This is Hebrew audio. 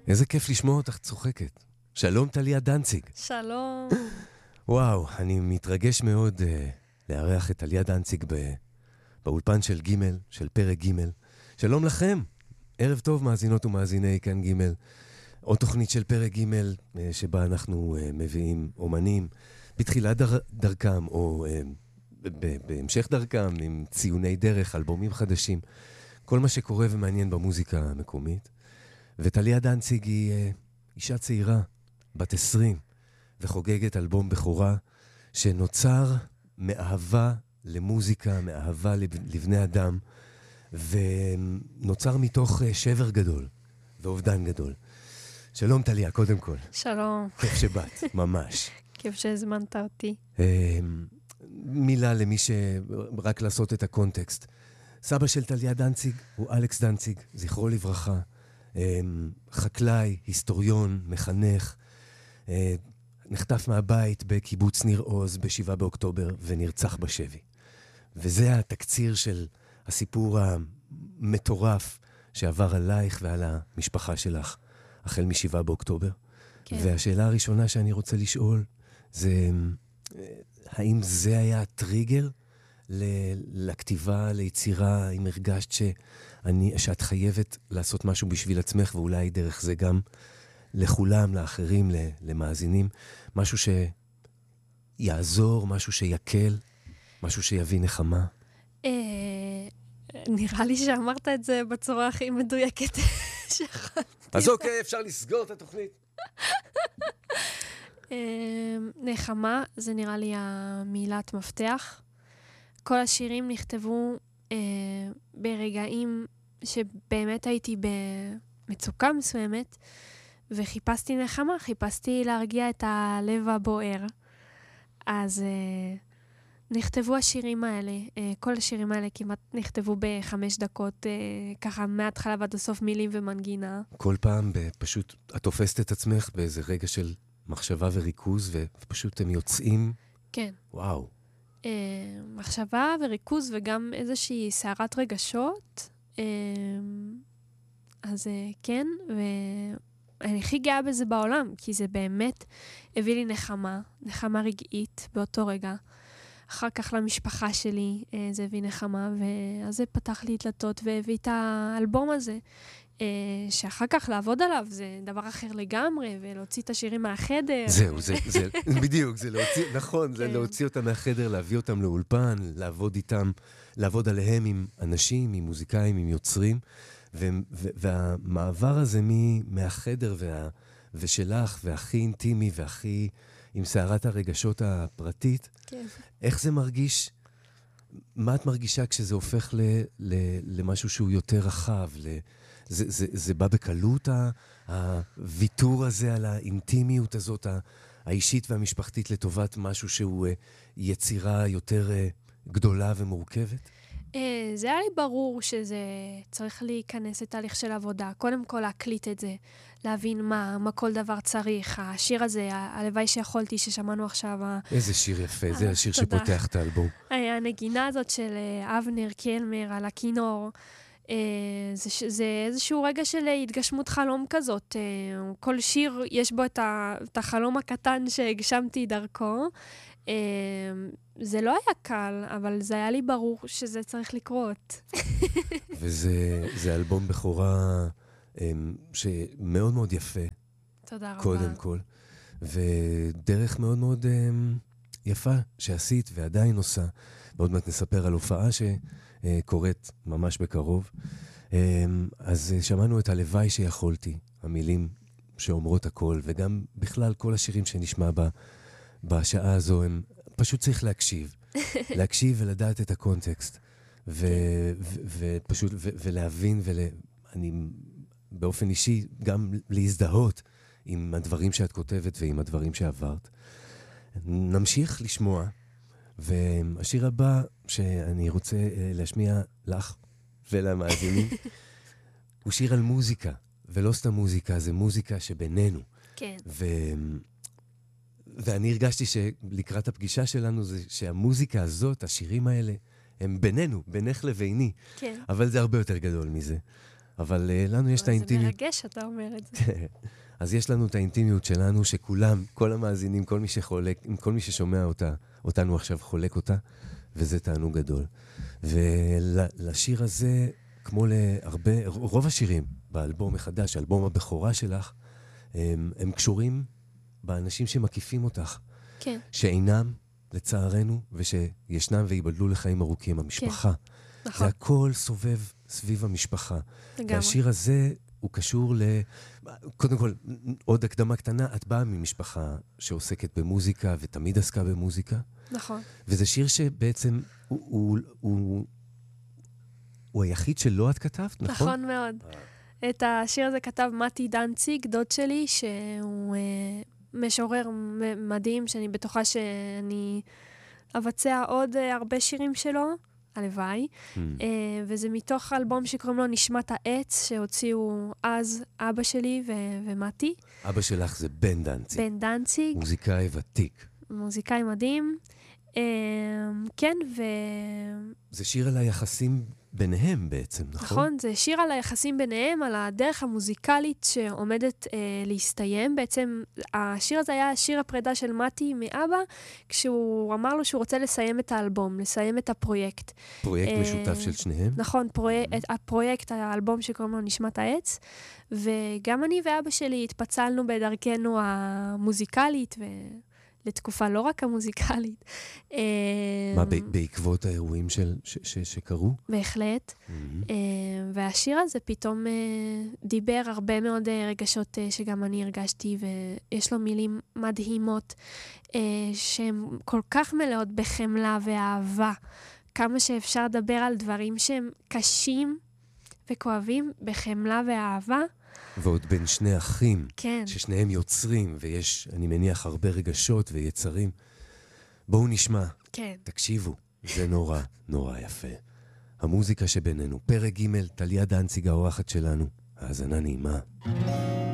איזה כיף לשמוע אותך צוחקת. שלום טליה דנציג. שלום. וואו, אני מתרגש מאוד לארח את טליה דנציג באולפן של ג' של פרק ג'. שלום לכם. ערב טוב מאזינות ומאזיני כאן ג'. עוד תוכנית של פרק ג' שבה אנחנו מביאים אומנים בתחילת דרכם או בהמשך דרכם עם ציוני דרך, אלבומים חדשים. כל מה שקורה ומעניין במוזיקה המקומית. וטליה דנציג היא אישה צעירה, בת 20, וחוגגת אלבום בכורה שנוצר מאהבה למוזיקה, מאהבה לבני אדם, ונוצר מתוך שבר גדול ואובדן גדול. שלום טליה, קודם כל. שלום. כיף שבאת, ממש. כיף שהזמנת אותי. מילה למי רק לעשות את הקונטקסט. סבא של טליה דנציג הוא אלכס דנציג, זכרו לברכה. חקלאי, היסטוריון, מחנך, נחטף מהבית בקיבוץ ניר עוז ב7 באוקטובר ונרצח בשבי. וזה התקציר של הסיפור המטורף שעבר עלייך ועל המשפחה שלך, החל מ7 באוקטובר. כן. והשאלה הראשונה שאני רוצה לשאול זה, האם זה היה הטריגר לכתיבה, ליצירה, אם הרגשת שאת חייבת לעשות משהו בשביל עצמך, ואולי דרך זה גם לכולם, לאחרים, למאזינים, משהו שיעזור, משהו שיקל, משהו שיביא נחמה? נראה לי שאמרת את זה בצורה הכי מדויקת שיכולתי. אז אוקיי, אפשר לסגור את התוכנית. נחמה, זה נראה לי המילת מפתח. כל השירים נכתבו ברגעים שבאמת הייתי במצוקה מסוימת, וחיפשתי נחמה, חיפשתי להרגיע את הלב הבוער. אז נכתבו השירים האלה, כל השירים האלה כמעט נכתבו ב5 דקות, ככה מההתחלה ועד הסוף מילים ומנגינה. כל פעם פשוט את תופסת את עצמך באיזה רגע של מחשבה וריכוז, ופשוט הם יוצאים. כן. וואו. מחשבה וריכוז וגם איזושהי סערת רגשות. אז כן, ואני הכי גאה בזה בעולם, כי זה באמת הביא לי נחמה רגעית באותו רגע. אחר כך למשפחה שלי זה הביא נחמה, ואז זה פתח לי דלתות והביא את האלבום הזה, שאחר כך לעבוד עליו זה דבר אחר לגמרי, ולהוציא את השירים מהחדר. זהו, זה בדיוק, זה להוציא, נכון, זה להוציא אותם מהחדר, להביא אותם לאולפן, לעבוד איתם, לעבוד עליהם עם אנשים, עם מוזיקאים, עם יוצרים, והמעבר הזה מהחדר ושלך, והכי אינטימי, והכי עם סערת הרגשות הפרטית, כן. איך זה מרגיש? מה את מרגישה כשזה הופך למשהו שהוא יותר רחב? זה בא בקלות, הוויתור הזה על האינטימיות הזאת, האישית והמשפחתית, לטובת משהו שהוא יצירה יותר גדולה ומורכבת? זה היה לי ברור שזה צריך להיכנס לתהליך של עבודה. קודם כל להקליט את זה, להבין מה כל דבר צריך. השיר הזה, הלוואי שיכולתי, ששמענו עכשיו. איזה שיר יפה, זה השיר שפותח את האלבום. הנגינה הזאת של אבנר קלמר על הכינור, זה איזשהו רגע של התגשמות חלום כזאת. כל שיר יש בו את החלום הקטן שהגשמתי דרכו. זה לא היה קל, אבל זה היה לי ברור שזה צריך לקרות. וזה אלבום בכורה שמאוד מאוד יפה. תודה רבה. קודם כל. ודרך מאוד מאוד יפה שעשית ועדיין עושה. ועוד מעט נספר על הופעה שקורית ממש בקרוב. אז שמענו את הלוואי שיכולתי, המילים שאומרות הכל, וגם בכלל כל השירים שנשמע בשעה הזו, הם פשוט צריך להקשיב. להקשיב ולדעת את הקונטקסט. ופשוט, ולהבין, ואני באופן אישי גם להזדהות עם הדברים שאת כותבת ועם הדברים שעברת. נמשיך לשמוע, והשיר הבא שאני רוצה להשמיע לך ולמאזינים, הוא שיר על מוזיקה, ולא סתם מוזיקה, זה מוזיקה שבינינו. כן. ואני הרגשתי שלקראת הפגישה שלנו, זה שהמוזיקה הזאת, השירים האלה, הם בינינו, בינך לביני. כן. אבל זה הרבה יותר גדול מזה. אבל לנו יש את האינטימיות. זה מרגש, אתה אומר את זה. אז יש לנו את האינטימיות שלנו, שכולם, כל המאזינים, כל מי שחולק, כל מי ששומע אותנו עכשיו חולק אותה, וזה תענוג גדול. ולשיר הזה, כמו להרבה, רוב השירים באלבום החדש, האלבום הבכורה שלך, הם קשורים באנשים שמקיפים אותך. כן. שאינם, לצערנו, ושישנם ויבדלו לחיים ארוכים, המשפחה. כן. נכון. זה הכל סובב סביב המשפחה. לגמרי. והשיר הזה הוא קשור קודם כל, עוד הקדמה קטנה, את באה ממשפחה שעוסקת במוזיקה ותמיד עסקה במוזיקה. נכון. וזה שיר שבעצם הוא היחיד שלא את כתבת, נכון? נכון מאוד. את השיר הזה כתב מתי דנציג, דוד שלי, שהוא משורר מדהים, שאני בטוחה שאני אבצע עוד הרבה שירים שלו, הלוואי. וזה מתוך אלבום שקוראים לו נשמת העץ, שהוציאו אז אבא שלי ומתי. אבא שלך זה בן דנציג. בן דנציג. מוזיקאי ותיק. מוזיקאי מדהים. כן, זה שיר על היחסים ביניהם בעצם, נכון? נכון, זה שיר על היחסים ביניהם, על הדרך המוזיקלית שעומדת להסתיים. בעצם השיר הזה היה שיר הפרידה של מתי מאבא, כשהוא אמר לו שהוא רוצה לסיים את האלבום, לסיים את הפרויקט. פרויקט משותף של שניהם? נכון, הפרויקט, האלבום שקוראים לו נשמת העץ, וגם אני ואבא שלי התפצלנו בדרכנו המוזיקלית לתקופה לא רק המוזיקלית. מה, בעקבות האירועים שקרו? בהחלט. והשיר הזה פתאום דיבר הרבה מאוד רגשות שגם אני הרגשתי, ויש לו מילים מדהימות, שהן כל כך מלאות בחמלה ואהבה. כמה שאפשר לדבר על דברים שהם קשים וכואבים בחמלה ואהבה. ועוד בין שני אחים, כן. ששניהם יוצרים, ויש, אני מניח, הרבה רגשות ויצרים. בואו נשמע. כן. תקשיבו, זה נורא, נורא יפה. המוזיקה שבינינו, פרק ג', טליה דנציג האורחת שלנו. האזנה נעימה.